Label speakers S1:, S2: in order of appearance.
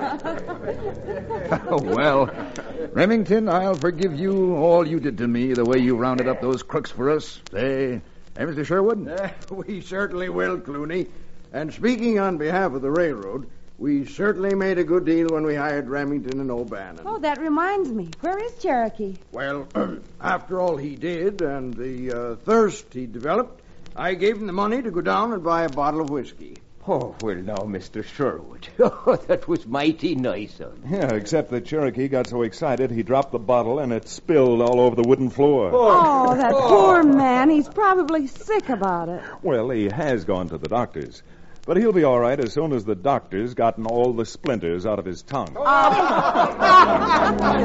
S1: Well, Remington, I'll forgive you all you did to me, the way you rounded up those crooks for us. Hey, Mr. Sherwood?
S2: We certainly will, Clooney. And speaking on behalf of the railroad, we certainly made a good deal when we hired Remington and O'Bannon.
S3: Oh, that reminds me. Where is Cherokee?
S2: Well, after all he did and the thirst he developed, I gave him the money to go down and buy a bottle of whiskey.
S4: Oh, well, now, Mr. Sherwood. Oh, that was mighty nice of you.
S5: Yeah, except that Cherokee got so excited he dropped the bottle and it spilled all over the wooden floor.
S3: Oh, that poor man. He's probably sick about it.
S5: Well, he has gone to the doctor's. But he'll be all right as soon as the doctor's gotten all the splinters out of his tongue.